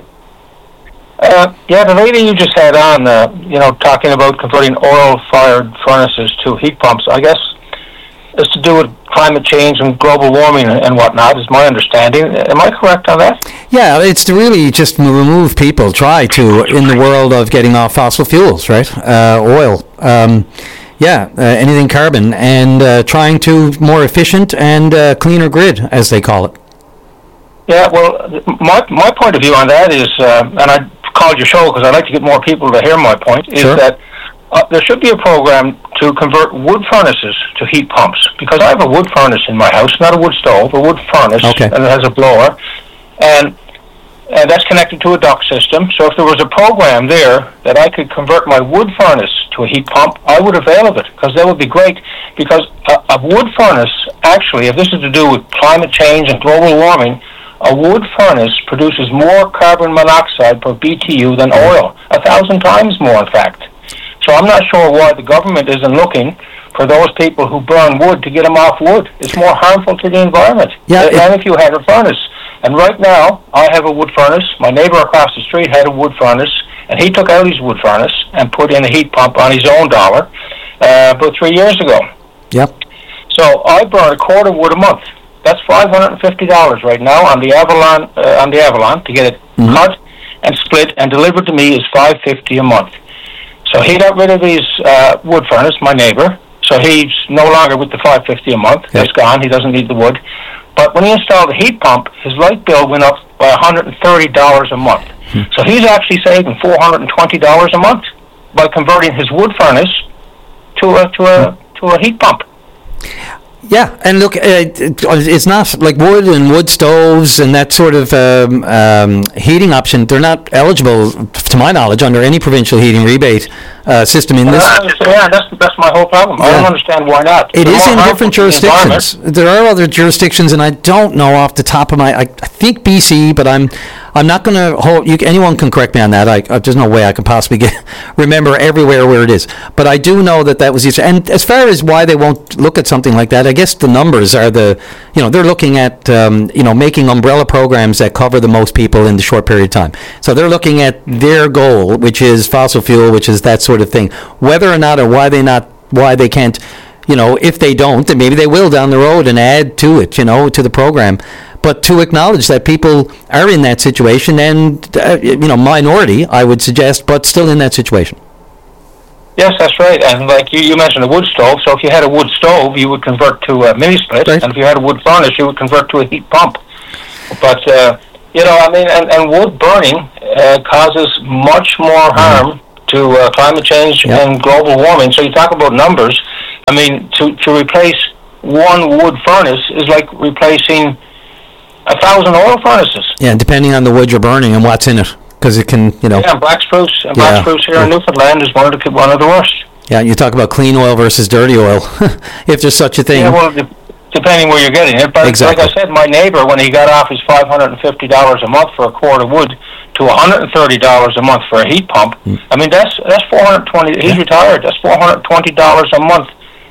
Uh, yeah, the lady you just had on, uh, you know, talking about converting oil-fired furnaces to heat pumps, I guess it's to do with climate change and global warming and whatnot, is my understanding. Am I correct on that? Yeah, it's to really just remove people, try to, in the world of getting off fossil fuels, right? Uh, oil. Um, yeah, uh, anything carbon, and uh, trying to more efficient and uh, cleaner grid, as they call it. Yeah, well, my my point of view on that is, uh, and I called your show because I'd like to get more people to hear my point, is Sure. that Uh, there should be a program to convert wood furnaces to heat pumps, because I have a wood furnace in my house, not a wood stove, a wood furnace, Okay. and it has a blower, and and that's connected to a duct system. So if there was a program there that I could convert my wood furnace to a heat pump, I would avail of it, because that would be great. Because a, a wood furnace, actually, if this is to do with climate change and global warming, a wood furnace produces more carbon monoxide per B T U than oil, a thousand times more, in fact. So I'm not sure why the government isn't looking for those people who burn wood to get them off wood. It's more harmful to the environment Yeah, than it- if you had a furnace. And right now, I have a wood furnace. My neighbor across the street had a wood furnace, and he took out his wood furnace and put in a heat pump on his own dollar uh, about three years ago. Yep. So I burn a quart of wood a month. That's five hundred fifty dollars right now on the Avalon. Uh, on the Avalon to get it Mm-hmm. cut and split and delivered to me is five hundred fifty dollars a month. So he got rid of his uh, wood furnace, my neighbor. So he's no longer with the five hundred fifty dollars a month. Yep. It's gone. He doesn't need the wood. But when he installed the heat pump, his light bill went up by one hundred thirty dollars a month. Hmm. So he's actually saving four hundred twenty dollars a month by converting his wood furnace to a to a to a heat pump. Yeah, and look, uh, it, it's not like wood and wood stoves and that sort of um, um, heating option. They're not eligible, to my knowledge, under any provincial heating rebate uh, system in this. Uh, so yeah, that's that's my whole problem. I Yeah. don't understand why not. It They're is more in harmful different to the jurisdictions. environment. There are other jurisdictions, and I don't know off the top of my. I, I think B C, but I'm. I'm not going to hold. You, anyone can correct me on that. I, uh, there's no way I can possibly get remember everywhere where it is. But I do know that that was used. And as far as why they won't look at something like that, I guess the numbers are the. You know, they're looking at um, you know making umbrella programs that cover the most people in the short period of time. So they're looking at their goal, which is fossil fuel, which is that sort of thing. Whether or not, or why they not, why they can't You know, if they don't, then maybe they will down the road and add to it, you know, to the program. But to acknowledge that people are in that situation and, uh, you know, minority, I would suggest, but still in that situation. Yes, that's right. And like you, you mentioned a wood stove. So if you had a wood stove, you would convert to a mini split. Right. And if you had a wood furnace, you would convert to a heat pump. But, uh, you know, I mean, and, and wood burning uh, causes much more harm to uh, climate change yep. and global warming. So you talk about numbers. I mean, to, to replace one wood furnace is like replacing a thousand oil furnaces. Yeah, depending on the wood you're burning and what's in it, because it can, you know. Yeah, black spruce, and black yeah. spruce here yeah. in Newfoundland is one of the one of the worst. Yeah, you talk about clean oil versus dirty oil, if there's such a thing. Yeah, well, de- depending where you're getting it. But exactly. like I said, my neighbor, when he got off his five hundred and fifty dollars a month for a cord of wood to one hundred and thirty dollars a month for a heat pump, mm. I mean that's that's four hundred twenty. He's yeah. retired. That's four hundred twenty dollars a month.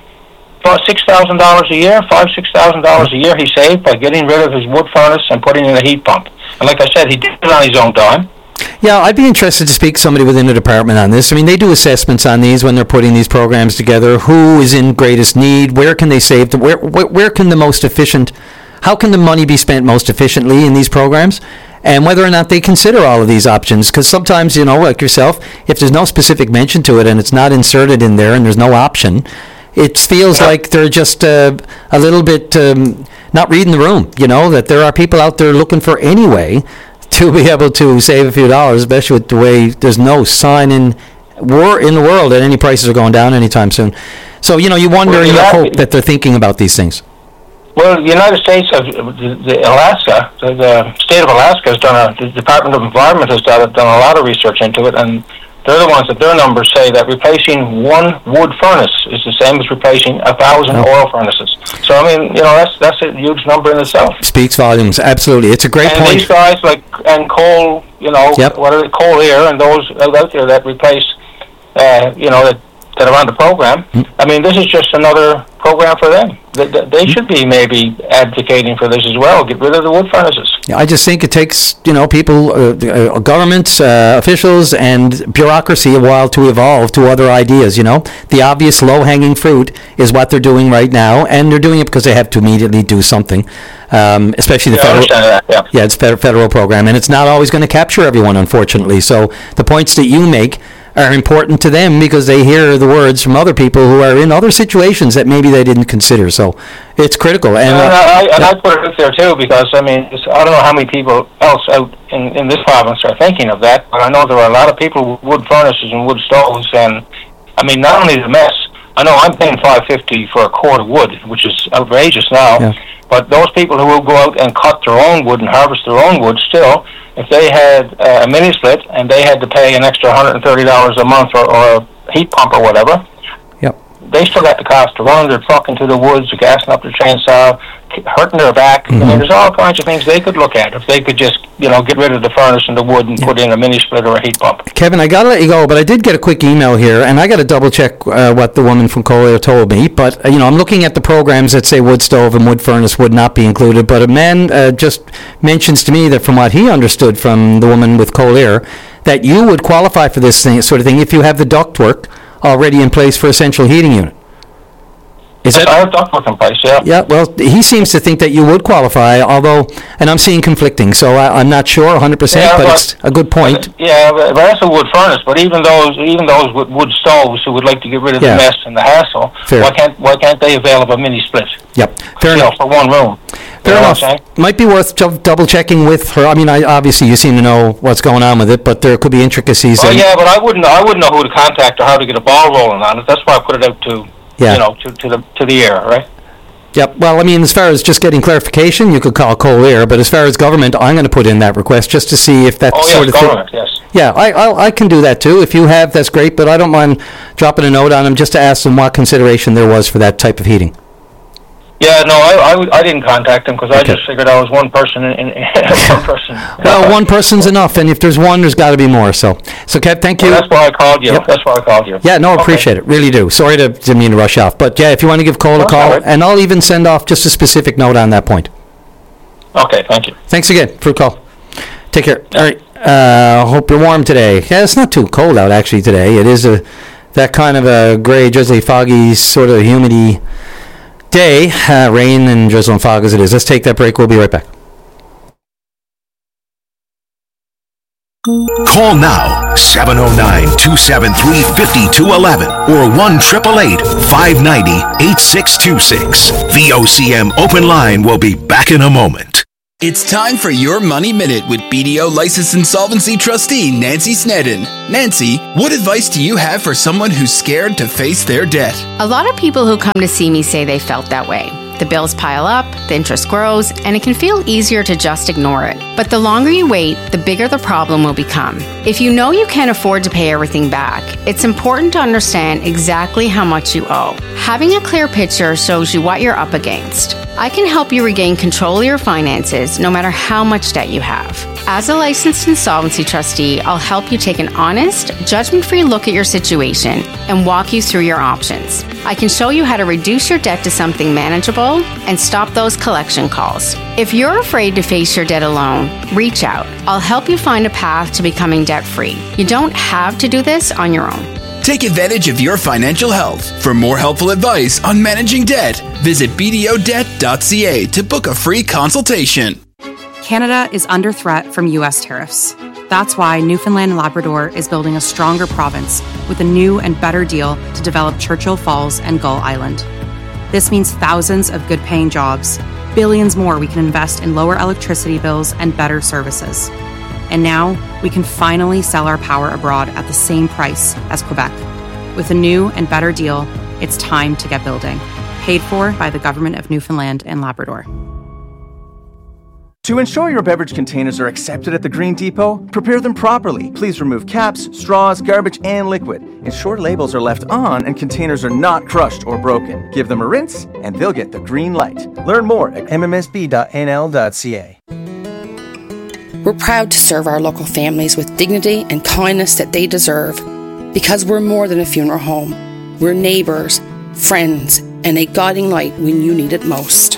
About six thousand dollars a year, five six thousand dollars a year he saved by getting rid of his wood furnace and putting in a heat pump. And like I said, he did it on his own dime. Yeah, I'd be interested to speak to somebody within the department on this. I mean, they do assessments on these when they're putting these programs together. Who is in greatest need? Where can they save? The, where, where where can the most efficient? How can the money be spent most efficiently in these programs? And whether or not they consider all of these options, because sometimes, you know, like yourself, if there's no specific mention to it and it's not inserted in there and there's no option, it feels yeah. like they're just uh, a little bit um, not reading the room, you know, that there are people out there looking for any way to be able to save a few dollars, especially with the way there's no sign in, war in the world that any prices are going down anytime soon. So, you know, you wonder well, and you hope that they're thinking about these things. Well, the United States, of the, the Alaska, the, the state of Alaska has done a, the Department of Environment has done, done a lot of research into it, and they're the ones that their numbers say that replacing one wood furnace is the same as replacing a thousand oh. oil furnaces. So, I mean, you know, that's that's a huge number in itself. Speaks volumes, absolutely. It's a great and point. And these guys, like, and coal, you know, yep. what are they, coal air, and those out there that replace, uh, you know, that, that are on the program, mm. I mean, this is just another program for them. They, they should be maybe advocating for this as well. Get rid of the wood furnaces. Yeah, I just think it takes, you know, people, uh, uh, governments, uh, officials, and bureaucracy a while to evolve to other ideas, you know. The obvious low-hanging fruit is what they're doing right now, and they're doing it because they have to immediately do something, um, especially the yeah, federal, that, yeah. yeah, it's a federal program, and it's not always going to capture everyone, unfortunately. So the points that you make are important to them because they hear the words from other people who are in other situations that maybe they didn't consider. So it's critical. And, and, uh, I, and yeah. I put it out there too because, I mean, it's, I don't know how many people else out in, in this province are thinking of that, but I know there are a lot of people with wood furnaces and wood stoves, and, I mean, not only the mess, I know I'm paying five fifty for a cord of wood, which is outrageous now, yeah. but those people who will go out and cut their own wood and harvest their own wood still, if they had uh, a mini split and they had to pay an extra one hundred thirty dollars a month or, or a heat pump or whatever, yep. they still got the cost of running their truck into the woods, gassing up their chainsaw, hurting their back. Mm-hmm. I mean, there's all kinds of things they could look at if they could just, you know, get rid of the furnace and the wood and yeah. put in a mini split or a heat pump. Kevin, I got to let you go, but I did get a quick email here, and I got to double check uh, what the woman from Collier told me. But, uh, you know, I'm looking at the programs that say wood stove and wood furnace would not be included, but a man uh, just mentions to me that from what he understood from the woman with Collier, that you would qualify for this thing, sort of thing if you have the ductwork already in place for a central heating unit. Is that, I have ductwork in place, yeah. Yeah, well, he seems to think that you would qualify, although, and I'm seeing conflicting, so I, I'm not sure one hundred percent, yeah, but, but it's a good point. Yeah, but that's a wood furnace, but even those even those with wood stoves who would like to get rid of yeah. the mess and the hassle, Fair. why can't why can't they avail of a mini split? Yep, fair you enough. Know, for one room. Fair enough. Might be worth double checking with her. I mean, I, obviously you seem to know what's going on with it, but there could be intricacies. Oh yeah, but I wouldn't I wouldn't know who to contact or how to get a ball rolling on it. That's why I put it out to yeah. you know to, to the to the air, right? Yep. Well, I mean, as far as just getting clarification, you could call Collier, but as far as government, I'm going to put in that request just to see if that oh, sort yes, of government, thing. Yes. Yeah, I, I I can do that too. If you have, that's great, but I don't mind dropping a note on them just to ask them what consideration there was for that type of heating. Yeah, no, I, I, I didn't contact him because okay. I just figured I was one person. In, in one person. Well, one person's enough, and if there's one, there's got to be more. So, so Kev, thank you. Well, that's why I called you. Yep. That's why I called you. Yeah, no, I okay. appreciate it. Really do. Sorry to didn't mean to rush off, but yeah, if you want to give Cole a call, right. and I'll even send off just a specific note on that point. Okay, thank you. Thanks again for the call. Take care. All right. Uh, hope you're warm today. Yeah, it's not too cold out actually today. It is a that kind of a gray, drizzly, foggy, sort of humidity day. Uh, rain and drizzle and fog as it is. Let's take that break. We'll be right back. Call now, seven oh nine, two seven three, five two one one or one eight eight eight, five nine zero, eight six two six. V O C M Open Line will be back in a moment. It's time for your Money Minute with B D O licensed insolvency trustee Nancy Snedden. Nancy, what advice do you have for someone who's scared to face their debt? A lot of people who come to see me say they felt that way. The bills pile up, the interest grows, and it can feel easier to just ignore it. But the longer you wait, the bigger the problem will become. If you know you can't afford to pay everything back, it's important to understand exactly how much you owe. Having a clear picture shows you what you're up against. I can help you regain control of your finances no matter how much debt you have. As a licensed insolvency trustee, I'll help you take an honest, judgment-free look at your situation and walk you through your options. I can show you how to reduce your debt to something manageable and stop those collection calls. If you're afraid to face your debt alone, reach out. I'll help you find a path to becoming debt-free. You don't have to do this on your own. Take advantage of your financial health. For more helpful advice on managing debt, visit b d o debt dot c a to book a free consultation. Canada is under threat from U S tariffs. That's why Newfoundland and Labrador is building a stronger province with a new and better deal to develop Churchill Falls and Gull Island. This means thousands of good-paying jobs, billions more we can invest in lower electricity bills and better services. And now, we can finally sell our power abroad at the same price as Quebec. With a new and better deal, it's time to get building. Paid for by the Government of Newfoundland and Labrador. To ensure your beverage containers are accepted at the Green Depot, prepare them properly. Please remove caps, straws, garbage, and liquid. Ensure labels are left on and containers are not crushed or broken. Give them a rinse, and they'll get the green light. Learn more at m m s b dot n l dot c a. We're proud to serve our local families with dignity and kindness that they deserve. Because we're more than a funeral home. We're neighbours, friends, and a guiding light when you need it most.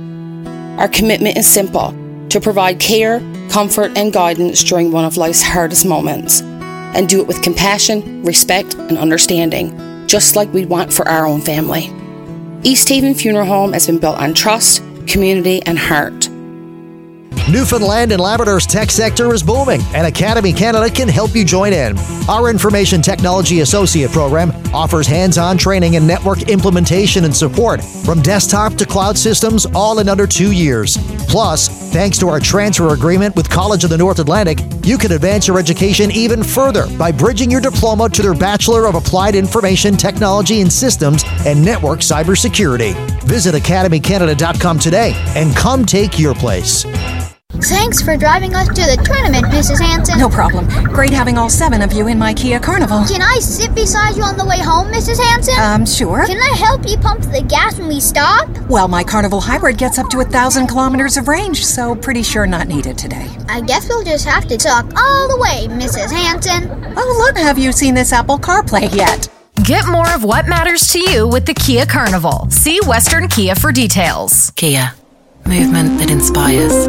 Our commitment is simple. To provide care, comfort, and guidance during one of life's hardest moments. And do it with compassion, respect, and understanding, just like we'd want for our own family. East Haven Funeral Home has been built on trust, community, and heart. Newfoundland and Labrador's tech sector is booming, and Academy Canada can help you join in. Our Information Technology Associate program offers hands-on training in network implementation and support, from desktop to cloud systems, all in under two years. Plus, thanks to our transfer agreement with College of the North Atlantic, you can advance your education even further by bridging your diploma to their Bachelor of Applied Information Technology and Systems and Network Cybersecurity. Visit academy canada dot com today and come take your place. Thanks for driving us to the tournament, Missus Hanson. No problem. Great having all seven of you in my Kia Carnival. Can I sit beside you on the way home, Missus Hanson? Um, sure. Can I help you pump the gas when we stop? Well, my Carnival Hybrid gets up to a thousand kilometers of range, so pretty sure not needed today. I guess we'll just have to talk all the way, Missus Hanson. Oh, look, have you seen this Apple CarPlay yet? Get more of what matters to you with the Kia Carnival. See Western Kia for details. Kia. Movement that inspires.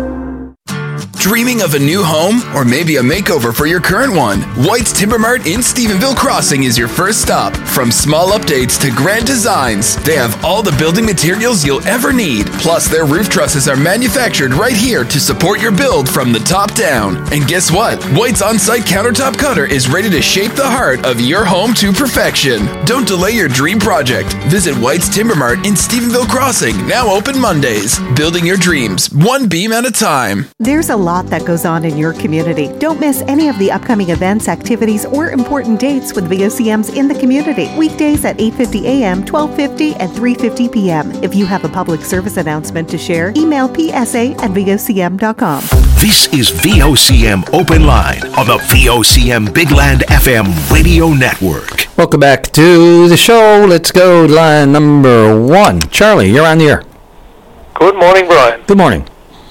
Dreaming of a new home or maybe a makeover for your current one? White's Timber Mart in Stephenville Crossing is your first stop. From small updates to grand designs, they have all the building materials you'll ever need. Plus, their roof trusses are manufactured right here to support your build from the top down. And guess what? White's on-site countertop cutter is ready to shape the heart of your home to perfection. Don't delay your dream project. Visit White's Timber Mart in Stephenville Crossing, now open Mondays. Building your dreams, one beam at a time. There's a lot that goes on in your community. Don't miss any of the upcoming events, activities, or important dates with V O C Ms in the community. Weekdays at eight fifty a.m., twelve fifty, and three fifty p.m. If you have a public service announcement to share, email p s a at v o c m dot com. This is V O C M Open Line on the V O C M Big Land F M radio network. Welcome back to the show. Let's go to line number one. Charlie, you're on the air. Good morning, Brian. Good morning.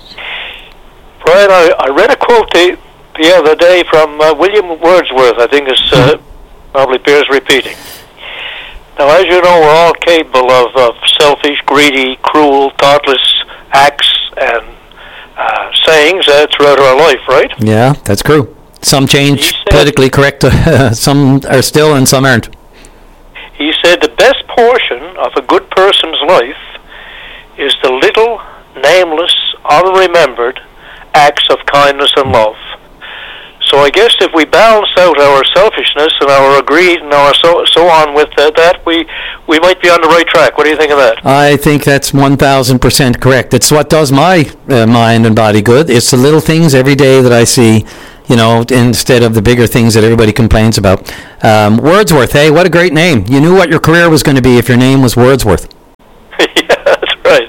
Brian, I, I read a quote the, the other day from uh, William Wordsworth. I think it's uh, probably bears repeating. Now, as you know, we're all capable of, of selfish, greedy, cruel, thoughtless acts and uh, sayings uh, throughout our life, right? Yeah, that's true. Some change said, politically correct, uh, some are still and some aren't. He said the best portion of a good person's life is the little, nameless, unremembered acts of kindness and love. So I guess if we balance out our selfishness and our greed and our so so on with uh, that, we we might be on the right track. What do you think of that? I think that's one thousand percent correct. It's what does my uh, mind and body good. It's the little things every day that I see, you know, instead of the bigger things that everybody complains about. Um, Wordsworth, hey, what a great name. You knew what your career was going to be if your name was Wordsworth. Yeah, that's right.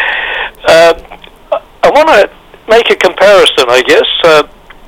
Uh, I want to make a comparison, I guess, uh,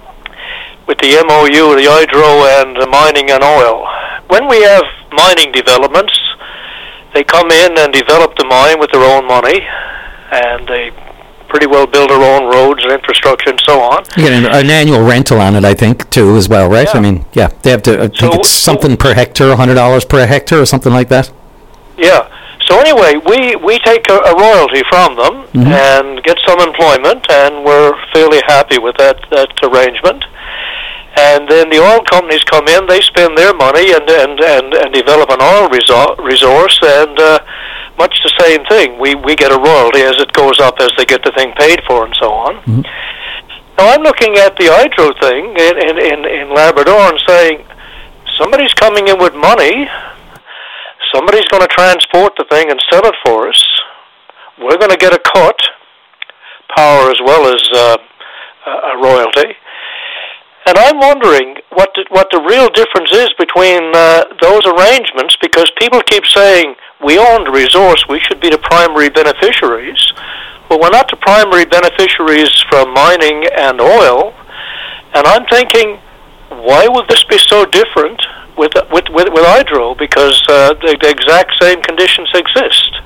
with the M O U, the hydro, and the mining and oil. When we have mining developments, they come in and develop the mine with their own money, and they pretty well build their own roads and infrastructure and so on. You get an, an annual rental on it, I think, too, as well, right? Yeah. I mean, yeah, they have to, I think So- it's something per hectare, one hundred dollars per hectare or something like that. Yeah. So anyway, we, we take a, a royalty from them Mhm. and get some employment, and we're fairly happy with that, that arrangement. And then the oil companies come in, they spend their money and and, and, and develop an oil resor- resource, and uh, much the same thing. We we get a royalty as it goes up, as they get the thing paid for and so on. Mhm. Now I'm looking at the hydro thing in, in, in, in Labrador and saying, somebody's coming in with money, somebody's going to transport the thing and sell it for us, we're going to get a cut, power as well as uh, a royalty. And I'm wondering what the, what the real difference is between uh, those arrangements, because people keep saying, we own the resource, we should be the primary beneficiaries. Well, we're not the primary beneficiaries from mining and oil. And I'm thinking, why would this be so different with with with, with hydro? Because uh, the, the exact same conditions exist.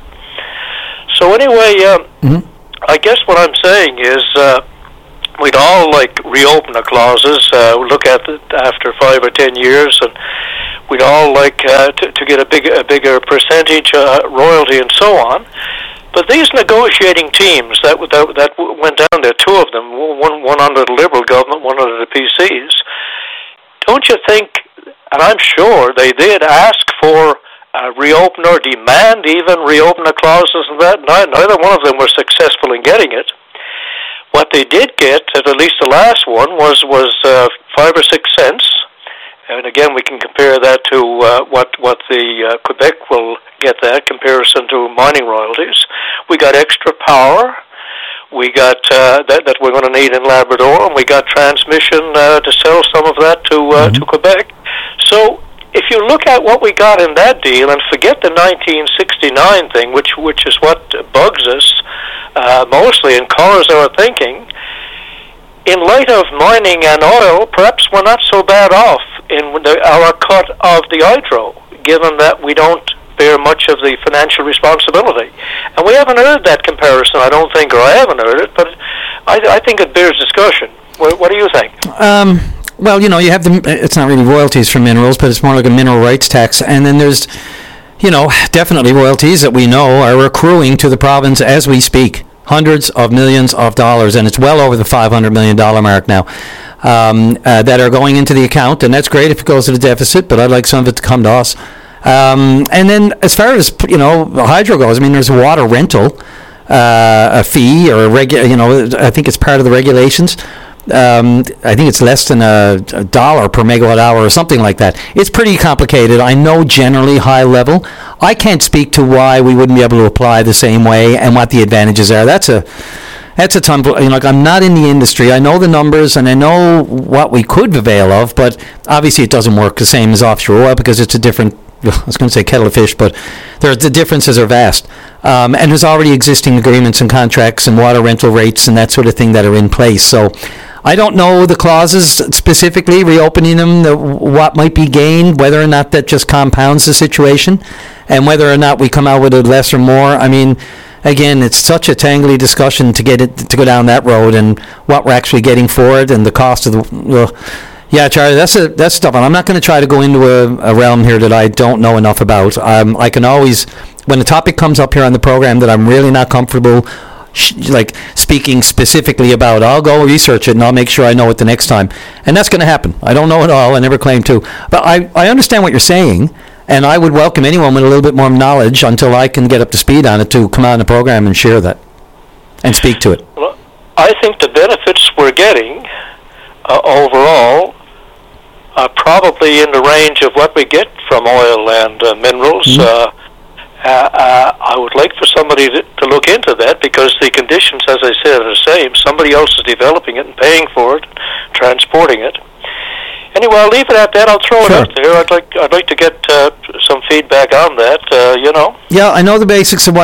So anyway, um, mm-hmm. I guess what I'm saying is, uh, we'd all like reopen the clauses, uh, look at it after five or ten years, and we'd all like uh, to, to get a big, a bigger percentage uh, royalty and so on. But these negotiating teams that that, that went down there, two of them, one one under the Liberal government, one under the P Cs. Don't you think? And I'm sure they did ask for uh, reopen or demand even reopen the clauses and that. Neither one of them were successful in getting it. What they did get, at least the last one, was was uh, five or six cents, and again we can compare that to uh, what what the uh, Quebec will get that comparison to mining royalties. We got extra power, we got uh, that that we're going to need in Labrador, and we got transmission uh, to sell some of that to uh, Mm-hmm. to Quebec. So if you look at what we got in that deal, and forget the nineteen sixty-nine thing, which which is what bugs us uh, mostly and colors our thinking, in light of mining and oil, perhaps we're not so bad off in the, our cut of the hydro, given that we don't bear much of the financial responsibility. And we haven't heard that comparison, I don't think, or I haven't heard it, but I, I think it bears discussion. What, what do you think? Um, well, you know, you have the, it's not really royalties for minerals, but it's more like a mineral rights tax. And then there's, you know, definitely royalties that we know are accruing to the province as we speak. Hundreds of millions of dollars, and it's well over the five hundred million dollars mark now, um, uh, that are going into the account, and that's great if it goes to the deficit, but I'd like some of it to come to us. Um, and then as far as, you know, hydro goes, I mean, there's a water rental uh, a fee, or, a regu- you know, I think it's part of the regulations. Um, I think it's less than a, a dollar per megawatt hour or something like that. It's pretty complicated. I know generally high level. I can't speak to why we wouldn't be able to apply the same way and what the advantages are. That's a that's a ton. You know, like, I'm not in the industry. I know the numbers and I know what we could avail of, but obviously it doesn't work the same as offshore oil because it's a different. I was going to say kettle of fish, but there's, the differences are vast. Um, and there's already existing agreements and contracts and water rental rates and that sort of thing that are in place. So I don't know the clauses specifically, reopening them, the, what might be gained, whether or not that just compounds the situation, and whether or not we come out with a less or more. I mean, again, it's such a tangly discussion to get it to go down that road, and what we're actually getting for it, and the cost of the. Well, yeah, Charlie, that's a, that's stuff, and I'm not going to try to go into a, a realm here that I don't know enough about. Um, I can always, when a topic comes up here on the program that I'm really not comfortable like speaking specifically about, I'll go research it and I'll make sure I know it the next time, and that's going to happen. I don't know it all. I never claim to, but I, I understand what you're saying, And I would welcome anyone with a little bit more knowledge until I can get up to speed on it to come on the program and share that and speak to it. Well, I think the benefits we're getting uh, overall are probably in the range of what we get from oil and uh, minerals. Mm-hmm. uh, uh, uh, I would like for somebody to, to look into that, because the conditions, as I said, are the same. Somebody else is developing it and paying for it, transporting it. Anyway, I'll leave it at that. I'll throw Sure. it out there. I'd like I'd like to get uh, some feedback on that. Uh, you know. Yeah, I know the basics of what